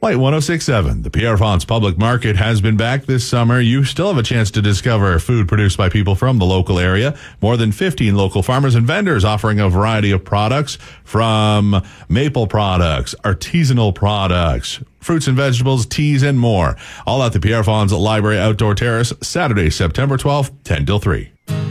Light 106.7. The Pierre Fonts Public Market has been back this summer. You still have a chance to discover food produced by people from the local area. More than 15 local farmers and vendors offering a variety of products, from maple products, artisanal products, fruits and vegetables, teas, and more. All at the Pierre Fonts Library Outdoor Terrace, Saturday, September 12th, 10 till 3.